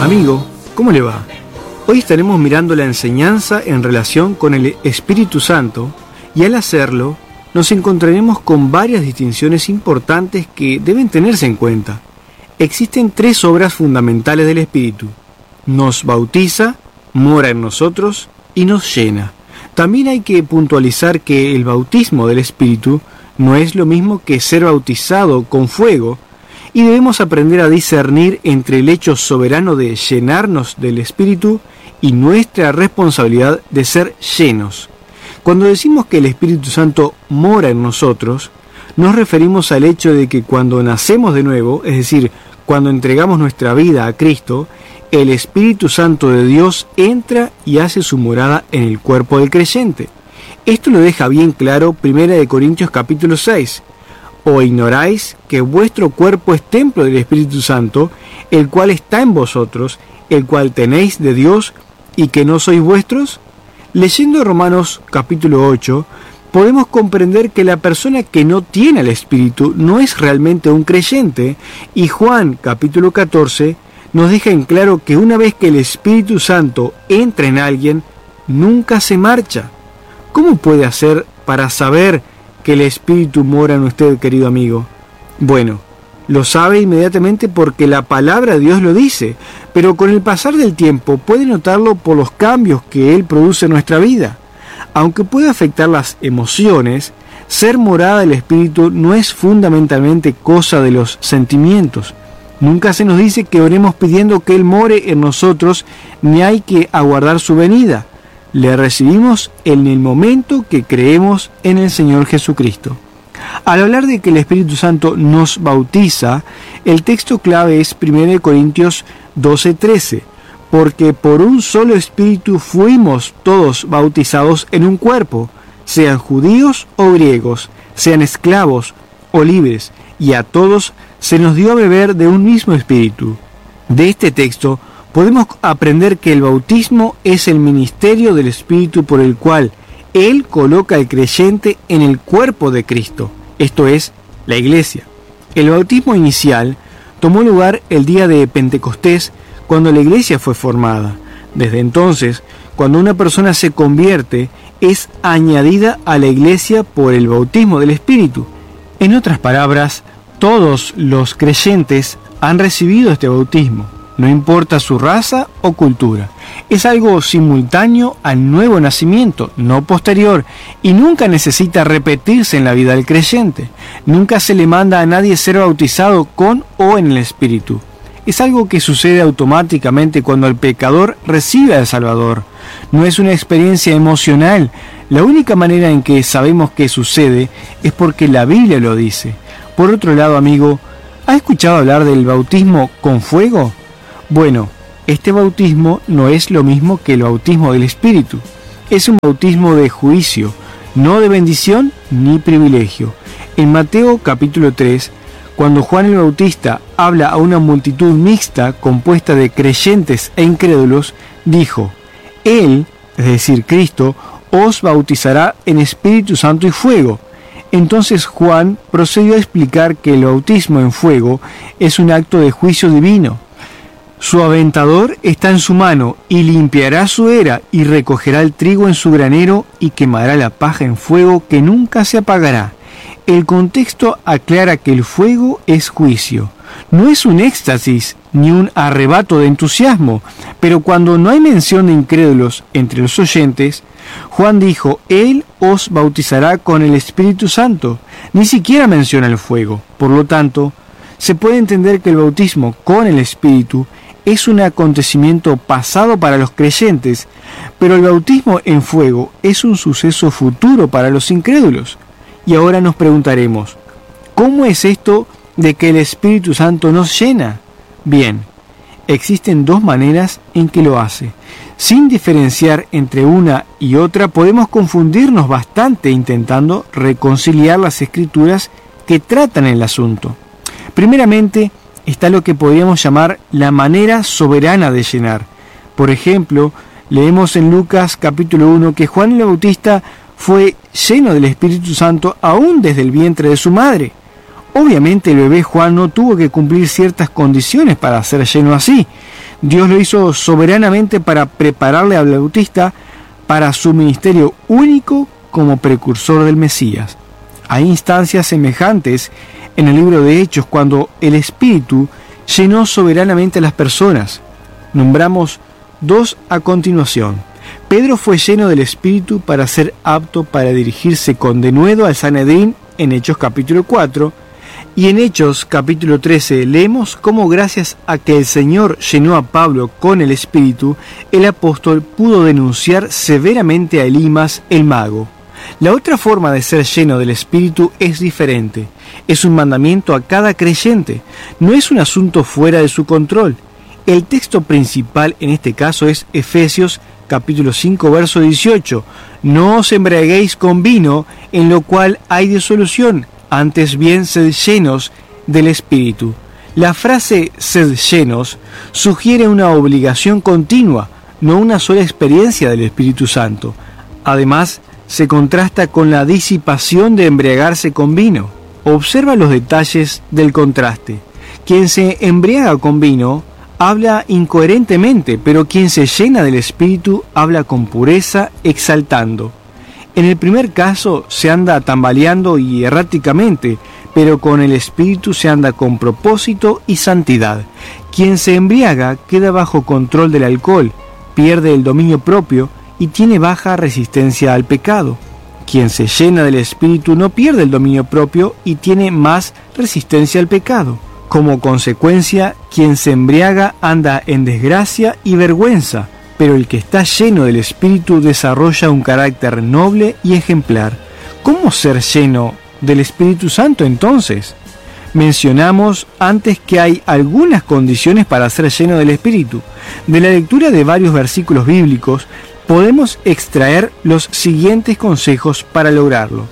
Amigo, ¿cómo le va? Hoy estaremos mirando la enseñanza en relación con el Espíritu Santo y al hacerlo nos encontraremos con varias distinciones importantes que deben tenerse en cuenta. Existen tres obras fundamentales del Espíritu: nos bautiza, mora en nosotros y nos llena. También hay que puntualizar que el bautismo del Espíritu no es lo mismo que ser bautizado con fuego, y debemos aprender a discernir entre el hecho soberano de llenarnos del Espíritu y nuestra responsabilidad de ser llenos. Cuando decimos que el Espíritu Santo mora en nosotros, nos referimos al hecho de que cuando nacemos de nuevo, es decir, cuando entregamos nuestra vida a Cristo, el Espíritu Santo de Dios entra y hace su morada en el cuerpo del creyente. Esto lo deja bien claro 1 Corintios capítulo 6. ¿O ignoráis que vuestro cuerpo es templo del Espíritu Santo, el cual está en vosotros, el cual tenéis de Dios, y que no sois vuestros? Leyendo Romanos capítulo 8, podemos comprender que la persona que no tiene al Espíritu no es realmente un creyente, y Juan capítulo 14 nos deja en claro que una vez que el Espíritu Santo entra en alguien, nunca se marcha. ¿Cómo puede hacer para saber que el Espíritu mora en usted, querido amigo? Bueno, lo sabe inmediatamente porque la palabra de Dios lo dice, pero con el pasar del tiempo puede notarlo por los cambios que Él produce en nuestra vida. Aunque puede afectar las emociones, ser morada del Espíritu no es fundamentalmente cosa de los sentimientos. Nunca se nos dice que oremos pidiendo que Él more en nosotros, ni hay que aguardar su venida. Le recibimos en el momento que creemos en el Señor Jesucristo. Al hablar de que el Espíritu Santo nos bautiza, el texto clave es 1 Corintios 12:13, porque por un solo Espíritu fuimos todos bautizados en un cuerpo, sean judíos o griegos, sean esclavos o libres, y a todos se nos dio a beber de un mismo Espíritu. De este texto podemos aprender que el bautismo es el ministerio del Espíritu por el cual Él coloca al creyente en el cuerpo de Cristo, esto es, la Iglesia. El bautismo inicial tomó lugar el día de Pentecostés, cuando la Iglesia fue formada. Desde entonces, cuando una persona se convierte, es añadida a la Iglesia por el bautismo del Espíritu. En otras palabras, todos los creyentes han recibido este bautismo, no importa su raza o cultura. Es algo simultáneo al nuevo nacimiento, no posterior, y nunca necesita repetirse en la vida del creyente. Nunca se le manda a nadie ser bautizado con o en el Espíritu. Es algo que sucede automáticamente cuando el pecador recibe al Salvador. No es una experiencia emocional. La única manera en que sabemos que sucede es porque la Biblia lo dice. Por otro lado, amigo, ¿ha escuchado hablar del bautismo con fuego? Bueno, este bautismo no es lo mismo que el bautismo del Espíritu. Es un bautismo de juicio, no de bendición ni privilegio. En Mateo capítulo 3, cuando Juan el Bautista habla a una multitud mixta compuesta de creyentes e incrédulos, dijo: Él, es decir, Cristo, os bautizará en Espíritu Santo y fuego. Entonces Juan procedió a explicar que el bautismo en fuego es un acto de juicio divino. Su aventador está en su mano, y limpiará su era, y recogerá el trigo en su granero, y quemará la paja en fuego que nunca se apagará. El contexto aclara que el fuego es juicio. No es un éxtasis ni un arrebato de entusiasmo, pero cuando no hay mención de incrédulos entre los oyentes, Juan dijo: Él os bautizará con el Espíritu Santo. Ni siquiera menciona el fuego. Por lo tanto, se puede entender que el bautismo con el Espíritu es un acontecimiento pasado para los creyentes, pero el bautismo en fuego es un suceso futuro para los incrédulos. Y ahora nos preguntaremos, ¿cómo es esto de que el Espíritu Santo nos llena? Bien, existen dos maneras en que lo hace. Sin diferenciar entre una y otra, podemos confundirnos bastante intentando reconciliar las escrituras que tratan el asunto. Primeramente, está lo que podríamos llamar la manera soberana de llenar. Por ejemplo, leemos en Lucas capítulo 1 que Juan el Bautista fue lleno del Espíritu Santo aún desde el vientre de su madre. Obviamente el bebé Juan no tuvo que cumplir ciertas condiciones para ser lleno así. Dios lo hizo soberanamente para prepararle al Bautista para su ministerio único como precursor del Mesías. Hay instancias semejantes en el libro de Hechos cuando el Espíritu llenó soberanamente a las personas. Nombramos dos a continuación. Pedro fue lleno del Espíritu para ser apto para dirigirse con denuedo al Sanedrín en Hechos capítulo 4, y en Hechos capítulo 13 leemos cómo gracias a que el Señor llenó a Pablo con el Espíritu, el apóstol pudo denunciar severamente a Elimas el mago. La otra forma de ser lleno del Espíritu es diferente. Es un mandamiento a cada creyente. No es un asunto fuera de su control. El texto principal en este caso es Efesios capítulo 5, verso 18. No os embriaguéis con vino, en lo cual hay disolución, antes bien sed llenos del Espíritu. La frase sed llenos sugiere una obligación continua, no una sola experiencia del Espíritu Santo. Además, se contrasta con la disipación de embriagarse con vino. Observa los detalles del contraste. Quien se embriaga con vino habla incoherentemente, pero quien se llena del Espíritu habla con pureza, exaltando. En el primer caso se anda tambaleando y erráticamente, pero con el Espíritu se anda con propósito y santidad. Quien se embriaga queda bajo control del alcohol, pierde el dominio propio y tiene baja resistencia al pecado. Quien se llena del Espíritu no pierde el dominio propio y tiene más resistencia al pecado. Como consecuencia, quien se embriaga anda en desgracia y vergüenza, pero el que está lleno del Espíritu desarrolla un carácter noble y ejemplar. ¿Cómo ser lleno del Espíritu Santo entonces? Mencionamos antes que hay algunas condiciones para ser lleno del Espíritu. De la lectura de varios versículos bíblicos, podemos extraer los siguientes consejos para lograrlo.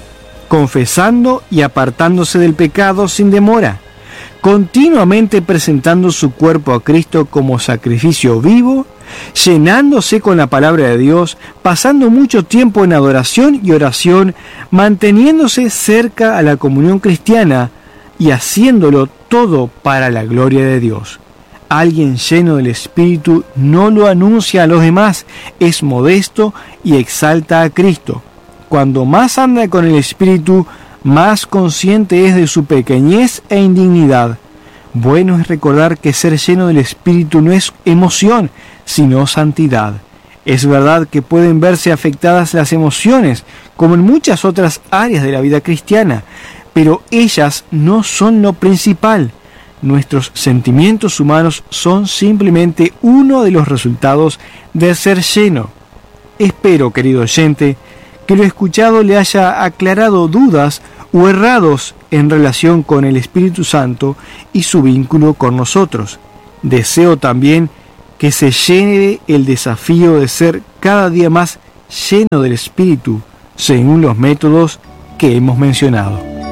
Confesando y apartándose del pecado sin demora. Continuamente presentando su cuerpo a Cristo como sacrificio vivo, llenándose con la palabra de Dios, pasando mucho tiempo en adoración y oración, manteniéndose cerca a la comunión cristiana y haciéndolo todo para la gloria de Dios. Alguien lleno del Espíritu no lo anuncia a los demás, es modesto y exalta a Cristo. Cuando más anda con el Espíritu, más consciente es de su pequeñez e indignidad. Bueno es recordar que ser lleno del Espíritu no es emoción, sino santidad. Es verdad que pueden verse afectadas las emociones, como en muchas otras áreas de la vida cristiana, pero ellas no son lo principal. Nuestros sentimientos humanos son simplemente uno de los resultados de ser lleno. Espero, querido oyente, que lo escuchado le haya aclarado dudas o errados en relación con el Espíritu Santo y su vínculo con nosotros. Deseo también que se llene el desafío de ser cada día más lleno del Espíritu, según los métodos que hemos mencionado.